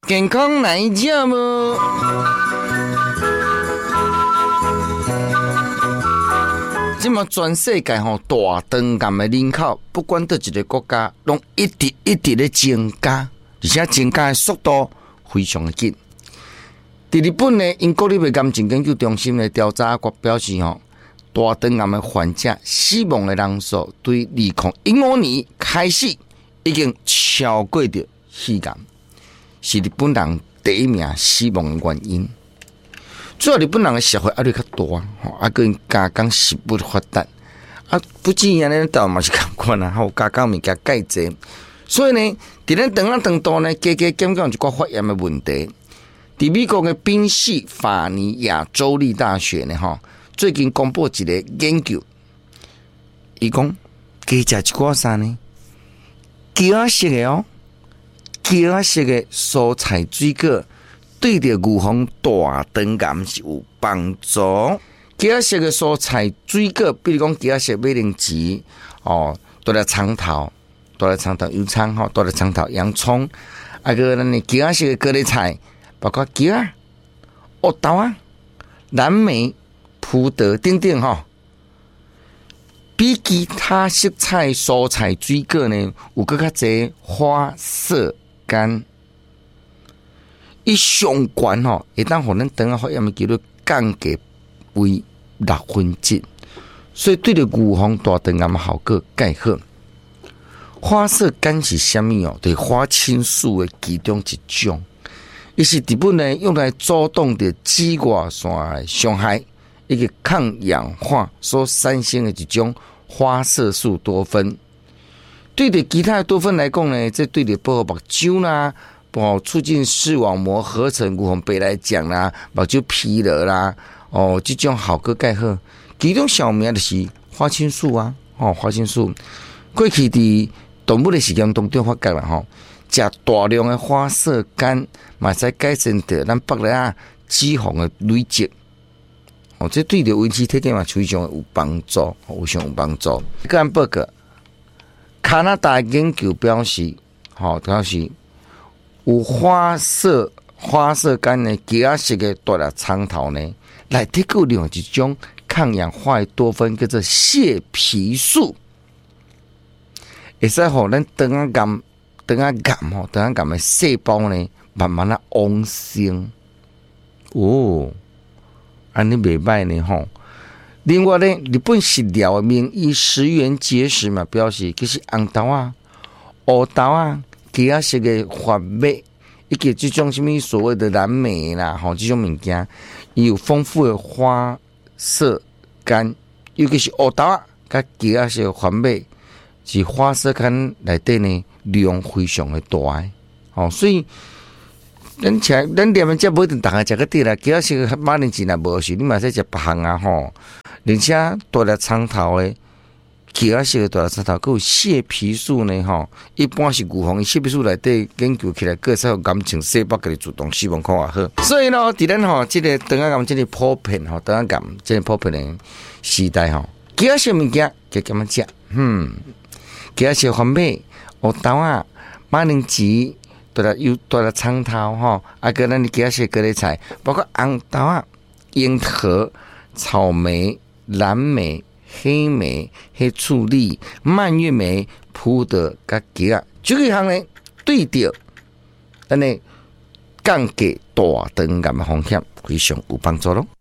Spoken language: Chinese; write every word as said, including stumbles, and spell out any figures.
健康来讲无？即么全世界吼大肠癌的人口，不管到一个国家，拢一直一直的增加，而且增加的速度非常的紧。在日本呢，英国立卫癌症研究中心的调查局表示吼，大肠癌的患者死亡的人数，对二零一五年开始已经超过着肺癌，是日本人第一名死亡的原因。主要日本人的社会压力较大，吼，啊，跟加工食物发达，啊，不止安尼，倒嘛是共款啊，吼，加工物件介济，所以呢，伫咱肠仔肠道呢，加加减减有一寡发炎的问题。伫美国的宾夕法尼亚州立大学呢，吼，最近公布一个研究，伊讲加食一寡啥呢？茄色的哦，茄色的蔬菜水果。对着预防大肠癌是有帮助。茄色的蔬菜水果，比如讲茄色、马铃薯、哦，大粒葱头、大粒葱头油葱吼，大粒葱头洋葱，啊个咱的茄色的各类菜，包括茄啊、黑豆啊、蓝莓、葡萄等等吼，比其他色彩蔬菜水果呢，有更较侪花色苷。伊上悬吼，会当互咱肠仔发炎的几率降低为六分之一，所以对着预防大肠癌的效果介好。花色苷是啥物哦？就是花青素的其中一种，伊是日本呢用来阻挡着紫外线的伤害，一个抗氧化所产生的一种花色素多酚。对着其他的多酚来讲呢，这对着保护目睭啦。哦，促进视网膜合成，预防白内障啦、目睭疲劳啦，哦，这种效果介好。其中小名就是花青素啊，哦，花青素。过去伫动物的实验当中发觉啦，吼，食大量的花色苷，嘛使改善着咱北内啊脂肪的累积。哦，这对着维持体检嘛非常有帮助，非常有帮助。个案报告，加拿大研究表示，吼、哦，表示。有花色花色苷的茄色的大粒葱头呢，内底有另外一种抗氧化的多酚，叫做蟹皮素，会使互咱肠仔癌、肠仔癌吼、肠仔癌的细胞呢，慢慢啊旺盛。哦，安尼袂歹呢吼。另外呢，日本食疗的名医石原结实嘛表示，其实红豆啊、黑豆啊。茄色的花蜜，以及这种什么所谓的蓝莓啦，吼，这种物件，伊有丰富的花色苷，尤其是黑豆啊，甲茄色的花蜜，是花色苷内底呢量非常的大的，哦，所以咱吃咱连面食不一定大家食个对啦，茄色的马铃薯若无是，你嘛使食别项啊吼，而且大粒葱头的。茄色的大粒葱头，佮有蟹皮素呢，吼，一般是预防蟹皮素内底研究起来，各使有癌症细胞给你主动死亡看也好。所以呢，伫咱吼即个肠仔癌即个普遍吼，肠仔癌即个普遍的时代吼，茄色物件就咁样食，嗯，茄色花蜜、黑豆啊、马铃薯，大粒有大粒葱头吼，啊个咱的茄色各类菜，包括红豆啊、樱桃、草莓、蓝莓。黑莓、黑醋栗、蔓越莓、葡萄、甲茄仔，这个项呢，对着咱的降低大肠癌的风险非常有帮助咯。